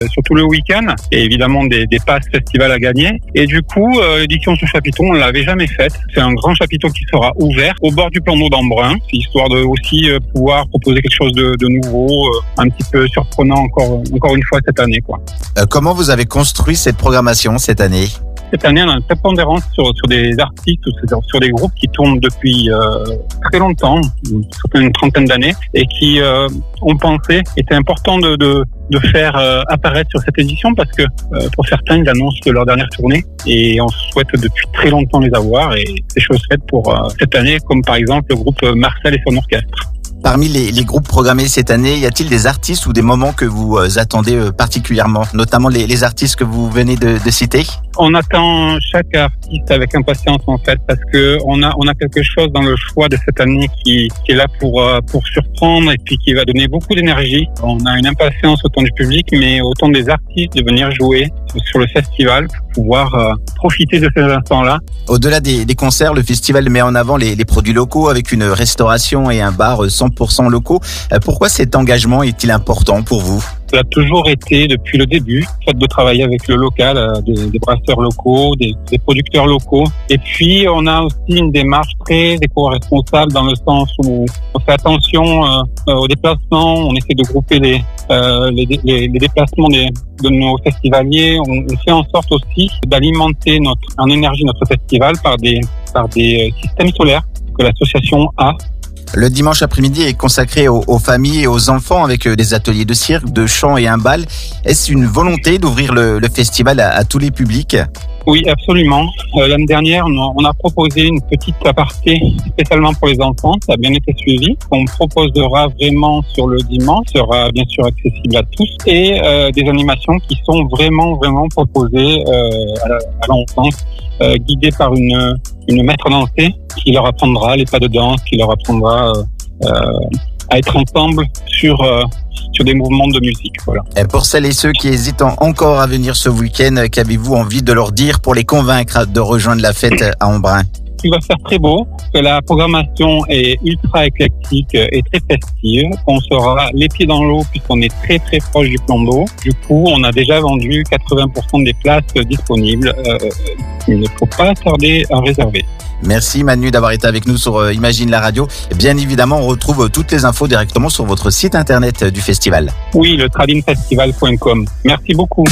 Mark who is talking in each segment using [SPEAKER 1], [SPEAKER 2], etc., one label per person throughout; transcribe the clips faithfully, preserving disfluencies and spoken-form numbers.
[SPEAKER 1] sur tout le week-end et évidemment des, des passes festivals à gagner. Et du coup, euh, l'édition sous chapiteau, on l'avait jamais faite. C'est un grand chapiteau qui sera ouvert au bord du plan d'eau d'Embrun, histoire de aussi euh, pouvoir proposer quelque chose de, de nouveau, euh, un petit peu surprenant encore, encore une fois cette année, quoi.
[SPEAKER 2] Euh, comment vous avez construit cette programmation cette année ?
[SPEAKER 1] Cette année, on a une prépondérance sur, sur des artistes, sur, sur des groupes qui tournent depuis euh, très longtemps, une trentaine d'années, et qui, euh, on pensait, était important de, de, de faire euh, apparaître sur cette édition parce que euh, pour certains, ils annoncent leur dernière tournée et on souhaite depuis très longtemps les avoir et c'est chose faite pour euh, cette année, comme par exemple le groupe Marcel et son orchestre.
[SPEAKER 2] Parmi les, les groupes programmés cette année, y a-t-il des artistes ou des moments que vous euh, attendez euh, particulièrement, notamment les, les artistes que vous venez de, de citer ?
[SPEAKER 1] On attend chaque artiste avec impatience en fait parce que on a on a quelque chose dans le choix de cette année qui qui est là pour euh, pour surprendre et puis qui va donner beaucoup d'énergie. On a une impatience autant du public mais autant des artistes de venir jouer sur le festival pour pouvoir euh, profiter de ces instants-là.
[SPEAKER 2] Au-delà des, des concerts, le festival met en avant les, les produits locaux avec une restauration et un bar cent pour cent locaux. Pourquoi cet engagement est-il important pour vous ?
[SPEAKER 1] Ça a toujours été, depuis le début, le fait de travailler avec le local, euh, des, des brasseurs locaux, des, des producteurs locaux. Et puis, on a aussi une démarche très éco-responsable dans le sens où on fait attention euh, aux déplacements, on essaie de grouper les, euh, les, les, les déplacements des, de nos festivaliers. On, on fait en sorte aussi d'alimenter notre, en énergie notre festival par des, par des systèmes solaires que l'association a.
[SPEAKER 2] Le dimanche après-midi est consacré aux, aux familles et aux enfants avec des ateliers de cirque, de chant et un bal. Est-ce une volonté d'ouvrir le, le festival à, à tous les publics ?
[SPEAKER 1] Oui, absolument. Euh, l'année dernière, on a proposé une petite aparté spécialement pour les enfants. Ça a bien été suivi. On proposera vraiment sur le dimanche, sera bien sûr accessible à tous, et euh, des animations qui sont vraiment, vraiment proposées euh, à, la, à l'enfance, euh, guidées par une, une maître dansée qui leur apprendra les pas de danse, qui leur apprendra euh, euh, à être ensemble sur... Euh, sur des mouvements de musique, voilà.
[SPEAKER 2] Et pour celles et ceux qui hésitent encore à venir ce week-end, qu'avez-vous envie de leur dire pour les convaincre de rejoindre la fête à Embrun ?
[SPEAKER 1] Il va faire très beau, que la programmation est ultra éclectique et très festive. On sera les pieds dans l'eau puisqu'on est très très proche du plan d'eau. Du coup, on a déjà vendu quatre-vingts pour cent des places disponibles. Euh, il ne faut pas tarder à réserver.
[SPEAKER 2] Merci Manu d'avoir été avec nous sur Imagine la radio. Bien évidemment, on retrouve toutes les infos directement sur votre site internet du festival.
[SPEAKER 1] Oui, le tradin festival point com. Merci beaucoup.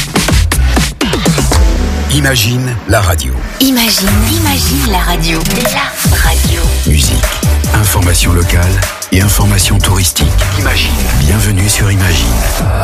[SPEAKER 3] Imagine la radio.
[SPEAKER 4] Imagine, imagine la radio. La radio.
[SPEAKER 3] Musique, information locale et information touristique. Imagine. Bienvenue sur Imagine.